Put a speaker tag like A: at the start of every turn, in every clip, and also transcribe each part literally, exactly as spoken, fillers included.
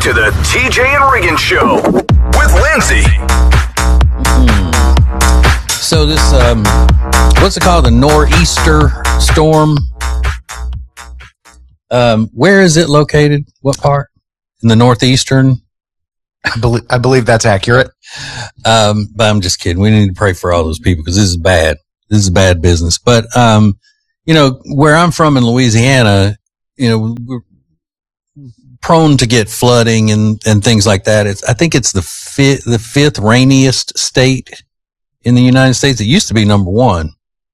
A: to the T J and Riggins Show with Lindsay.
B: Mm. So this, um, what's it called? The nor'easter storm. Um, where is it located? What part? In the northeastern?
C: I believe, I believe that's accurate.
B: Um, but I'm just kidding. We need to pray for all those people because this is bad. This is bad business. But, um, you know, where I'm from in Louisiana, you know, we're prone to get flooding and, and things like that. It's, I think it's the fifth, the fifth rainiest state in the United States. It used to be number one,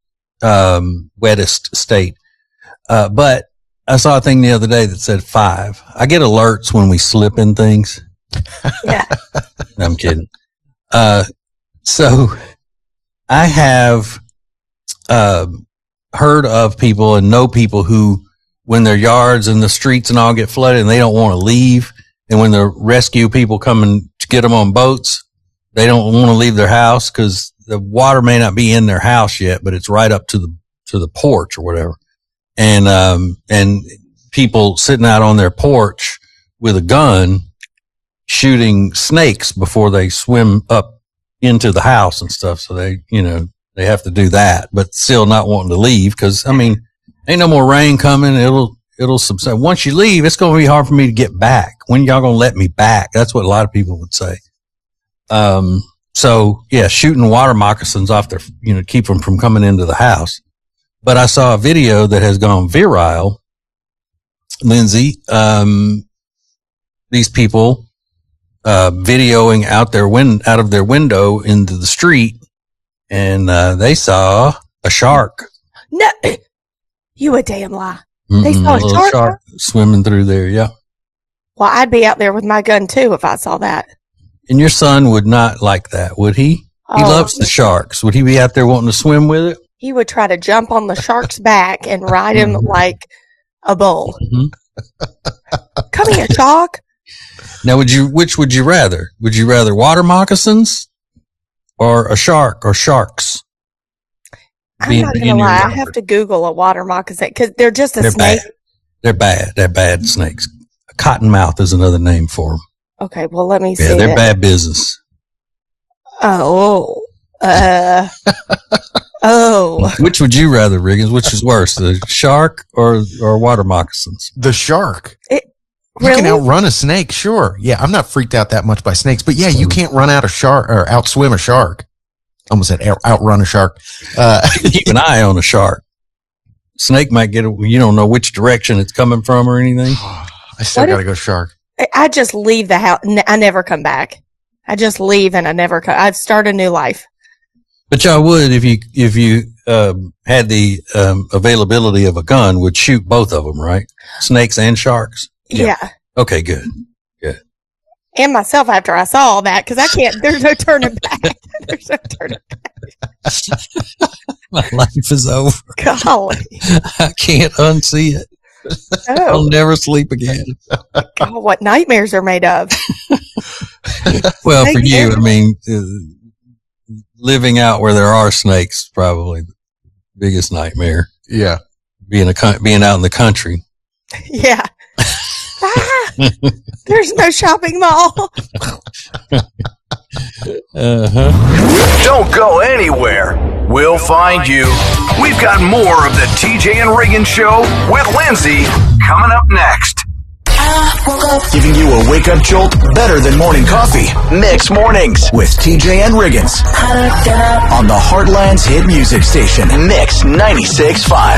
B: um, wettest state. Uh, but I saw a thing the other day that said five. I get alerts when we slip in things.
D: Yeah.
B: I'm kidding. Uh, so I have, uh, heard of people and know people who, when their yards and the streets and all get flooded and they don't want to leave. And when the rescue people come and to get them on boats, they don't want to leave their house because the water may not be in their house yet, but it's right up to the, to the porch or whatever. And, um, and people sitting out on their porch with a gun shooting snakes before they swim up into the house and stuff. So they, you know, they have to do that, but still not wanting to leave because, I mean, ain't no more rain coming. It'll, it'll subside. Once you leave, it's going to be hard for me to get back. When y'all going to let me back? That's what a lot of people would say. Um, so yeah, shooting water moccasins off their, you know, keep them from coming into the house. But I saw a video that has gone viral, Lindsay. Um, these people, uh, videoing out their win, out of their window into the street, and, uh, they saw a shark.
D: No. You a damn lie.
B: Mm-mm,
D: They saw a,
B: a
D: shark?
B: shark swimming through there. Yeah.
D: Well, I'd be out there with my gun too if I saw that.
B: And your son would not like that, would he? He
D: Oh.
B: loves the sharks. Would he be out there wanting to swim with it?
D: He would try to jump on the shark's back and ride him like a bull.
B: Mm-hmm.
D: Come here, shark.
B: Now, would you, which would you rather? Would you rather water moccasins or a shark or sharks?
D: I'm
B: Being-
D: not
B: being
D: going to
B: your
D: lie. I
B: yard.
D: have to Google a water moccasin because they're just a
B: They're
D: snake.
B: bad. They're bad. They're bad snakes. Cottonmouth is another name for them.
D: Okay, well, let me see.
B: Yeah, they're
D: it.
B: bad business.
D: Oh. Uh. oh.
B: Which would you rather, Riggins? Which is worse, the shark or or water moccasins?
C: The shark.
D: It,
C: You
D: really?
C: can outrun a snake, sure. Yeah, I'm not freaked out that much by snakes, but yeah, you can't run out a shark or outswim a shark. Almost said out, outrun a shark. Uh,
B: Keep an eye on a shark. Snake might get, a, you don't know which direction it's coming from or anything.
C: I still
D: What
C: got to
D: if-
C: go shark.
D: I- I just leave the house. N- I never come back. I just leave and I never come. I start a new life.
B: But y'all would, if you, if you, um, had the, um, availability of a gun, would shoot both of them, right? Snakes and sharks?
D: Yeah.
B: Okay, good.
D: And myself after I saw all that because I can't, there's no turning back. There's no turning back.
B: My life is over.
D: Golly.
B: I can't unsee it. I'll
D: Oh,
B: never sleep again.
D: God, what nightmares are made of.
B: Well, for
D: Thank
B: you,
D: you.
B: I mean, uh, living out where there are snakes is probably the biggest nightmare.
C: Yeah.
B: Being a coun- being out in the country.
D: Yeah. Ah, there's no shopping mall.
B: Uh-huh.
A: Don't go anywhere. We'll find you. We've got more of the T J and Riggins Show with Lindsay coming up next. Giving you a wake-up jolt better than morning coffee. Mix Mornings with T J and Riggins on the Heartland's hit music station, Mix ninety-six point five.